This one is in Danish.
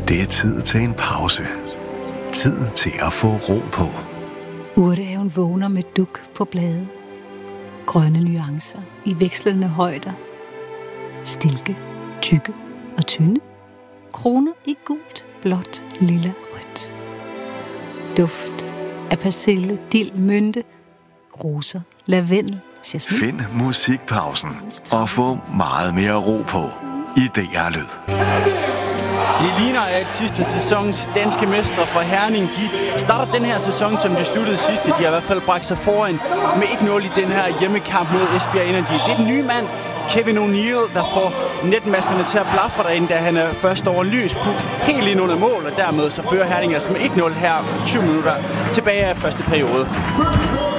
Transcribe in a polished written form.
Det er tid til en pause. Tid til at få ro på. Urtehaven vågner med duk på blade. Grønne nuancer i vekslende højder. Stilke, tykke og tynde. Kroner i gult, blåt, lilla, rødt. Duft af persille, dild, mynte, roser, lavendel, jasmin. Find musikpausen og få meget mere ro på i DR Lyd. De ligner, at sidste sæsons danske mestre fra Herning, de starter den her sæson, som de sluttede sidste. De har i hvert fald bragt sig foran med 1-0 i den her hjemmekamp mod Esbjerg Energy. Det er den nye mand, Kevin O'Neill, der får netmaskerne til at blaffe derinde, da han er først over en lys puk helt ind under mål, og dermed så fører Herning altså med 1-0 her 7 minutter tilbage af første periode.